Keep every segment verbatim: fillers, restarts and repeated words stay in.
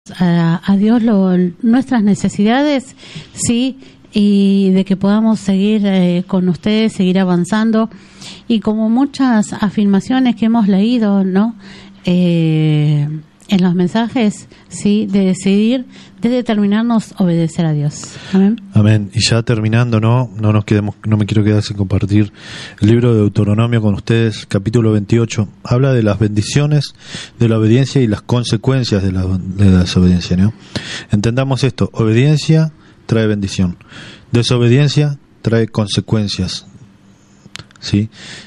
a, a Dios lo, nuestras necesidades, sí, y de que podamos seguir eh, con ustedes, seguir avanzando, y como muchas afirmaciones que hemos leído, ¿no? Eh, en los mensajes, sí, de decidir, de determinarnos obedecer a Dios. Amén. Amén. Y ya terminando, no, no nos quedemos, no me quiero quedar sin compartir el libro de Deuteronomio con ustedes, capítulo veintiocho. Habla de las bendiciones de la obediencia y las consecuencias de la, de la desobediencia, ¿no? Entendamos esto: obediencia trae bendición, desobediencia trae consecuencias, ¿sí?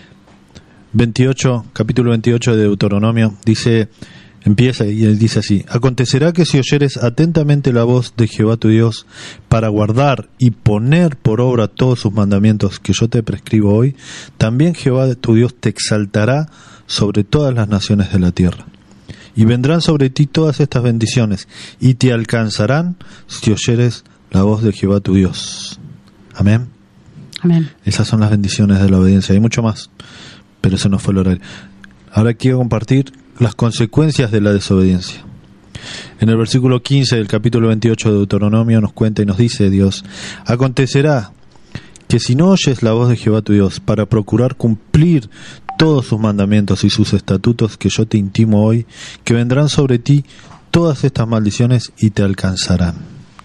veintiocho, capítulo veintiocho de Deuteronomio dice. Empieza y él dice así: acontecerá que si oyeres atentamente la voz de Jehová tu Dios para guardar y poner por obra todos sus mandamientos que yo te prescribo hoy, también Jehová tu Dios te exaltará sobre todas las naciones de la tierra. Y vendrán sobre ti todas estas bendiciones y te alcanzarán si oyeres la voz de Jehová tu Dios. Amén. Amén. Esas son las bendiciones de la obediencia. Hay mucho más, pero ese no fue el horario. Ahora quiero compartir las consecuencias de la desobediencia. En el versículo quince del capítulo veintiocho de Deuteronomio nos cuenta y nos dice Dios: acontecerá que si no oyes la voz de Jehová tu Dios para procurar cumplir todos sus mandamientos y sus estatutos que yo te intimo hoy, que vendrán sobre ti todas estas maldiciones y te alcanzarán.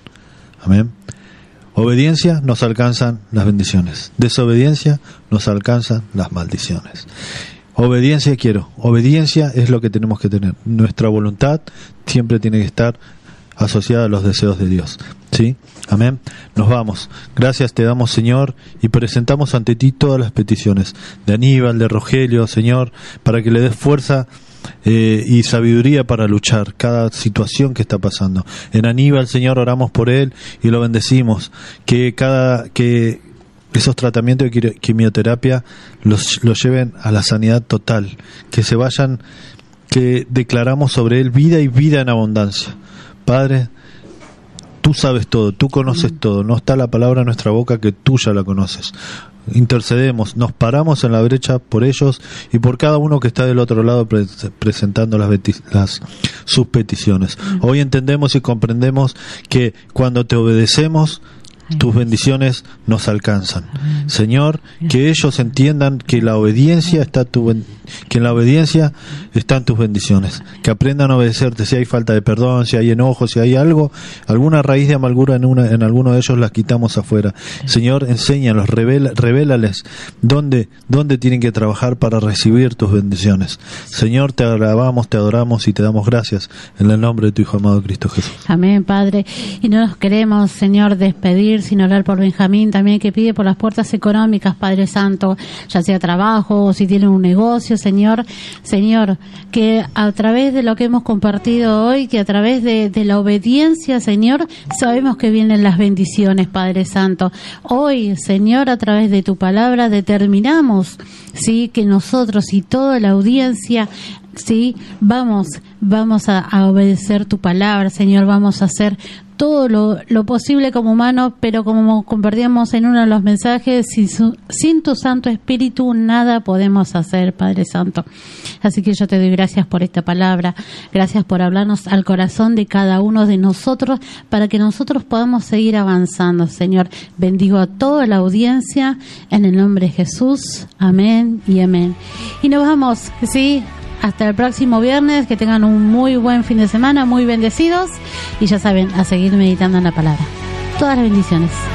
Amén. Obediencia, nos alcanzan las bendiciones. Desobediencia, nos alcanzan las maldiciones. Obediencia quiero, obediencia es lo que tenemos que tener. Nuestra voluntad siempre tiene que estar asociada a los deseos de Dios, ¿sí? Amén. Nos vamos. Gracias te damos, Señor, y presentamos ante ti todas las peticiones de Aníbal, de Rogelio, Señor, para que le des fuerza eh, y sabiduría para luchar cada situación que está pasando. En Aníbal, Señor, oramos por él y lo bendecimos, que cada que esos tratamientos de quimioterapia los, los lleven a la sanidad total, que se vayan, que declaramos sobre él vida y vida en abundancia. Padre, tú sabes todo, tú conoces todo, no está la palabra en nuestra boca que tú ya la conoces. Intercedemos, nos paramos en la brecha por ellos y por cada uno que está del otro lado pre- presentando las, beti- las sus peticiones. Hoy entendemos y comprendemos que cuando te obedecemos, tus bendiciones nos alcanzan. Señor, que ellos entiendan que la obediencia está tu ben... que en la obediencia están tus bendiciones. Que aprendan a obedecerte. Si hay falta de perdón, si hay enojo, si hay algo, alguna raíz de amargura en una, en alguno de ellos, las quitamos afuera. Señor, enséñalos, revela, revélales dónde, dónde tienen que trabajar para recibir tus bendiciones. Señor, te alabamos, te adoramos y te damos gracias en el nombre de tu Hijo amado Cristo Jesús. Amén, Padre. Y no nos queremos, Señor, despedir sin orar por Benjamín también, que pide por las puertas económicas, Padre Santo, ya sea trabajo o si tiene un negocio, Señor. Señor, que a través de lo que hemos compartido hoy, que a través de, de la obediencia, Señor, sabemos que vienen las bendiciones, Padre Santo. Hoy, Señor, a través de tu palabra determinamos, sí, que nosotros y toda la audiencia, sí, vamos, vamos a, a obedecer tu palabra, Señor, vamos a hacer todo lo, lo posible como humanos, pero como compartíamos en uno de los mensajes, sin, su, sin tu Santo Espíritu nada podemos hacer, Padre Santo. Así que yo te doy gracias por esta palabra, gracias por hablarnos al corazón de cada uno de nosotros, para que nosotros podamos seguir avanzando, Señor. Bendigo a toda la audiencia, en el nombre de Jesús, amén y amén. Y nos vamos, ¿sí? Hasta el próximo viernes, que tengan un muy buen fin de semana, muy bendecidos, y ya saben, a seguir meditando en la palabra. Todas las bendiciones.